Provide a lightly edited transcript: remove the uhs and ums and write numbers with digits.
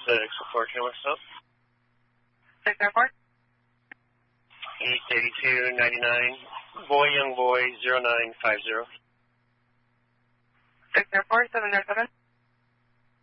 6 4, can what's up? 604? 88299, boy, young boy, 0950. 604, 707.